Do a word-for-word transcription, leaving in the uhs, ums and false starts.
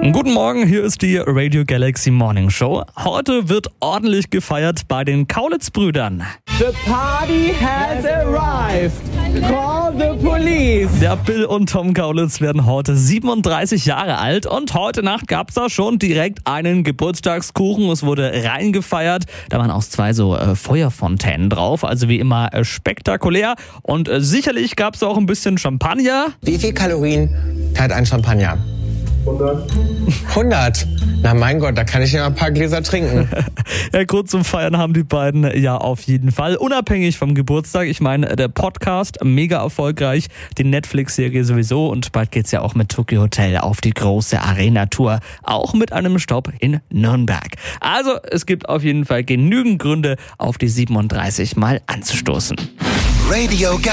Guten Morgen, hier ist die Radio Galaxy Morning Show. Heute wird ordentlich gefeiert bei den Kaulitz-Brüdern. The party has arrived. Call the police. Der Bill und Tom Kaulitz werden heute siebenunddreißig Jahre alt und heute Nacht gab es da schon direkt einen Geburtstagskuchen. Es wurde reingefeiert. Da waren auch zwei so äh, Feuerfontänen drauf, also wie immer äh, spektakulär. Und äh, sicherlich gab es auch ein bisschen Champagner. Wie viel Kalorien hat ein Champagner? hundert. hundert? Na mein Gott, da kann ich ja ein paar Gläser trinken. Ja, Grund zum Feiern haben die beiden ja auf jeden Fall. Unabhängig vom Geburtstag. Ich meine, der Podcast mega erfolgreich, die Netflix-Serie sowieso und bald geht's ja auch mit Tokyo Hotel auf die große Arena-Tour. Auch mit einem Stopp in Nürnberg. Also, es gibt auf jeden Fall genügend Gründe, auf die siebenunddreißig mal anzustoßen. Radio